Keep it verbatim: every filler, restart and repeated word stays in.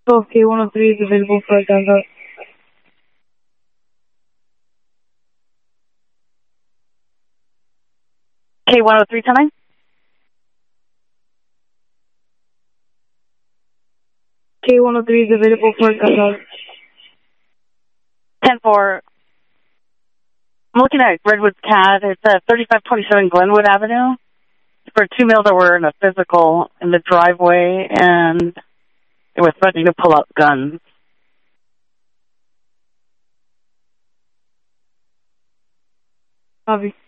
twelve K one oh three is available for a gun vote. K one oh three, ten nine? K one oh three is available for a gun vote. ten four. I'm looking at Redwood Cat. It's at thirty-five twenty-seven Glenwood Avenue. For two males that were in a physical in the driveway, and they were threatening to pull out guns. Copy.